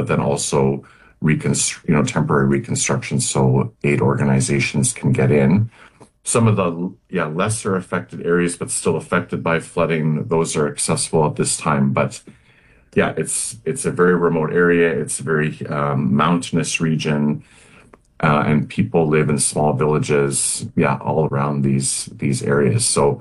then also temporary reconstruction so aid organizations can get in. Some of the lesser affected areas, but still affected by flooding, those are accessible at this time. But yeah, it's a very remote area. It's a very mountainous region, and people live in small villages, all around these areas. So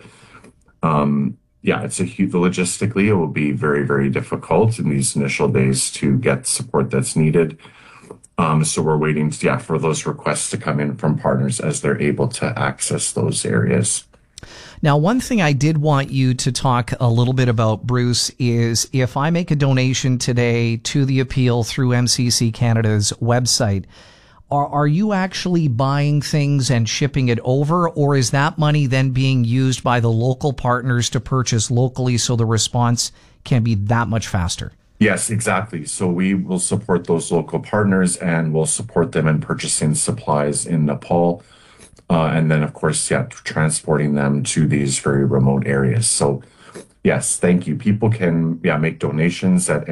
it's logistically, it will be very, very difficult in these initial days to get support that's needed. So we're waiting for those requests to come in from partners as they're able to access those areas. Now, one thing I did want you to talk a little bit about, Bruce, is if I make a donation today to the appeal through MCC Canada's website, are you actually buying things and shipping it over, or is that money then being used by the local partners to purchase locally so the response can be that much faster? Yes, exactly. So we will support those local partners and we'll support them in purchasing supplies in Nepal. And then, of course, transporting them to these very remote areas. So, yes, thank you. People can, make donations at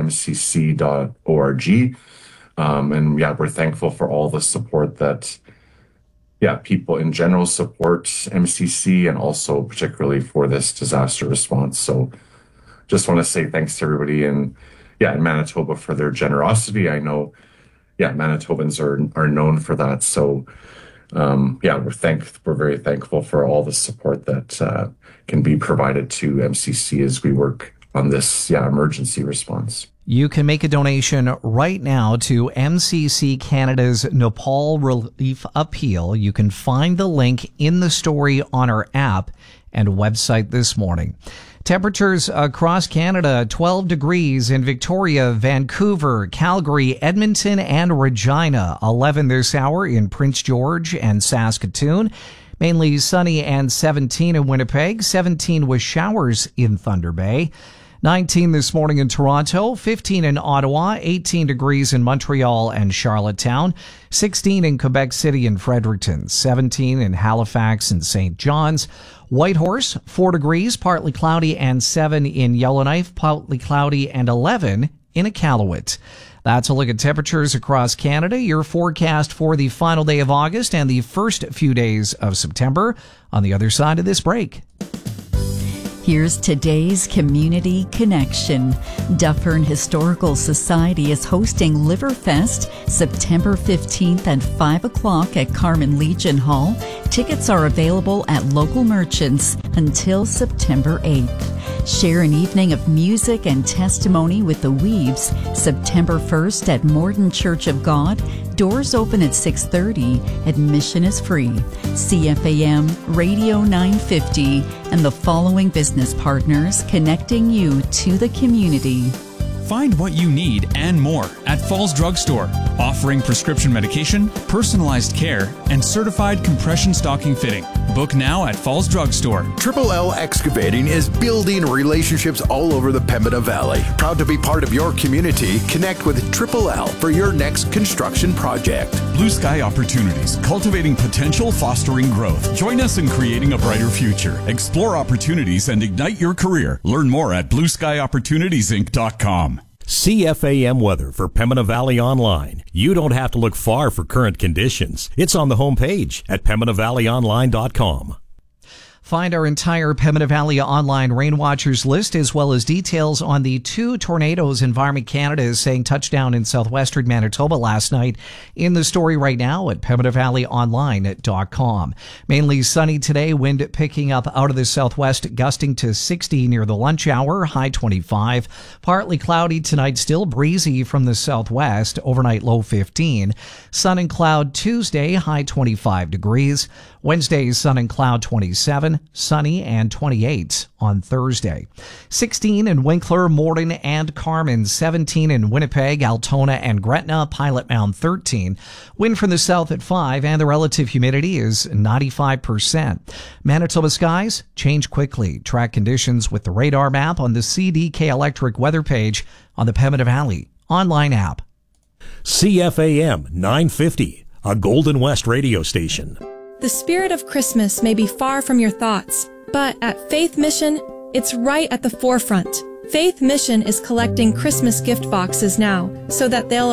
mcc.org. And we're thankful for all the support that, people in general support MCC and also particularly for this disaster response. So just want to say thanks to everybody in Manitoba for their generosity. I know, Manitobans are known for that. So, we're very thankful for all the support that can be provided to MCC as we work on this emergency response. You can make a donation right now to MCC Canada's Nepal Relief Appeal. You can find the link in the story on our app and website this morning. Temperatures across Canada, 12 degrees in Victoria, Vancouver, Calgary, Edmonton, and Regina. 11 this hour in Prince George and Saskatoon. Mainly sunny and 17 in Winnipeg. 17 with showers in Thunder Bay. 19 this morning in Toronto, 15 in Ottawa, 18 degrees in Montreal and Charlottetown, 16 in Quebec City and Fredericton, 17 in Halifax and St. John's, Whitehorse, 4 degrees, partly cloudy, and 7 in Yellowknife, partly cloudy, and 11 in Iqaluit. That's a look at temperatures across Canada, your forecast for the final day of August and the first few days of September on the other side of this break. Here's today's Community Connection. Dufferin Historical Society is hosting Liverfest September 15th at 5 o'clock at Carmen Legion Hall. Tickets are available at local merchants until September 8th. Share an evening of music and testimony with the Weaves September 1st at Morden Church of God. Doors open at 6:30. Admission is free. CFAM Radio 950 and the following business partners connecting you to the community. Find what you need and more at Falls Drug Store, offering prescription medication, personalized care, and certified compression stocking fitting. Book now at Falls Drug Store. Triple L Excavating is building relationships all over the Pembina Valley. Proud to be part of your community. Connect with Triple L for your next construction project. Blue Sky Opportunities, cultivating potential, fostering growth. Join us in creating a brighter future. Explore opportunities and ignite your career. Learn more at blueskyopportunitiesinc.com. CFAM weather for Pembina Valley Online. You don't have to look far for current conditions. It's on the homepage at PembinaValleyOnline.com. Find our entire Pembina Valley Online Rain Watchers list as well as details on the 2 tornadoes Environment Canada is saying touchdown in southwestern Manitoba last night in the story right now at PembinaValleyOnline.com. Mainly sunny today, wind picking up out of the southwest, gusting to 60 near the lunch hour, high 25. Partly cloudy tonight, still breezy from the southwest, overnight low 15. Sun and cloud Tuesday, high 25 degrees. Wednesday, sun and cloud 27, sunny and 28 on Thursday. 16 in Winkler, Morden, and Carmen. 17 in Winnipeg, Altona, and Gretna. Pilot Mound 13. Wind from the south at 5, and the relative humidity is 95%. Manitoba skies change quickly. Track conditions with the radar map on the CDK Electric weather page on the Pembina Valley online app. CFAM 950, a Golden West radio station. The spirit of Christmas may be far from your thoughts, but at Faith Mission, it's right at the forefront. Faith Mission is collecting Christmas gift boxes now so that they'll